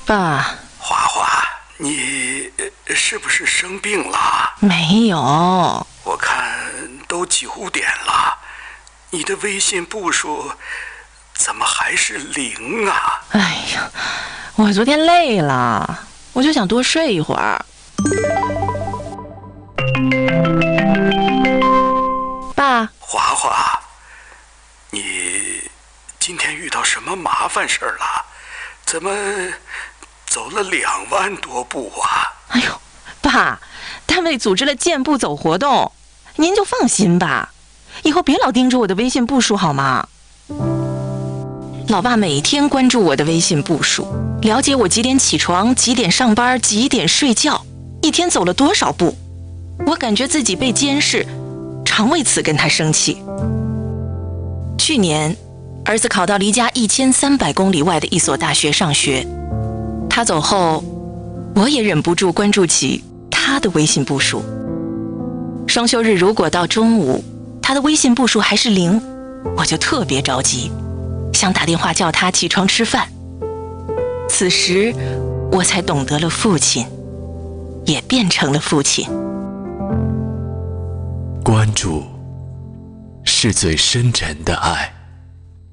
爸， 花花，你是不是生病了？ 没有。 我看都9点了，你的微信步数怎么还是0啊？ 哎呀，我昨天累了，我就想多睡一会儿。爸， 花花，你今天遇到什么麻烦事儿了？怎么走了2万多步啊？ 哎呦，爸，单位组织了健步走活动，您就放心吧，以后别老盯着我的微信步数好吗？老爸每天关注我的微信步数，了解我几点起床、几点上班、几点睡觉，一天走了多少步。我感觉自己被监视，常为此跟他生气。去年，儿子考到离家1300公里外的一所大学上学，他走后，我也忍不住关注起他的微信步数。双休日如果到中午，他的微信步数还是0，我就特别着急，想打电话叫他起床吃饭。此时，我才懂得了父亲，也变成了父亲。 关注是最深沉的爱。